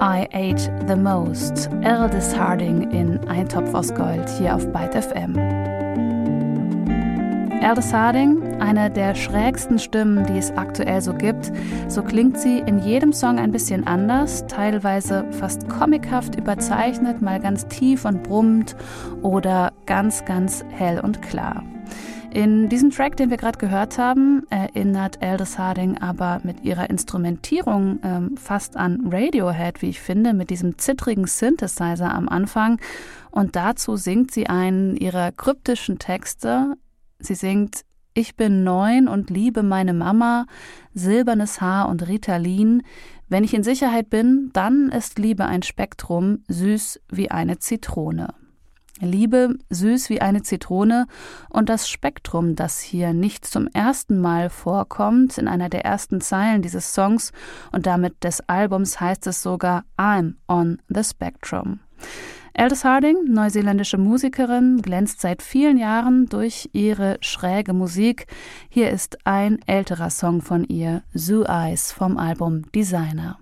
I Ate the Most. Aldous Harding in Ein Topf aus Gold hier auf Byte FM. Aldous Harding, eine der schrägsten Stimmen, die es aktuell so gibt. So klingt sie in jedem Song ein bisschen anders, teilweise fast comichaft überzeichnet, mal ganz tief und brummend oder ganz, ganz hell und klar. In diesem Track, den wir gerade gehört haben, erinnert Aldous Harding aber mit ihrer Instrumentierung fast an Radiohead, wie ich finde, mit diesem zittrigen Synthesizer am Anfang. Und dazu singt sie einen ihrer kryptischen Texte. Sie singt: Ich bin 9 und liebe meine Mama, silbernes Haar und Ritalin. Wenn ich in Sicherheit bin, dann ist Liebe ein Spektrum, süß wie eine Zitrone. Liebe, süß wie eine Zitrone, und das Spektrum, das hier nicht zum ersten Mal vorkommt, in einer der ersten Zeilen dieses Songs und damit des Albums, heißt es sogar I'm on the Spectrum. Aldous Harding, neuseeländische Musikerin, glänzt seit vielen Jahren durch ihre schräge Musik. Hier ist ein älterer Song von ihr, Zoo Eyes vom Album Designer.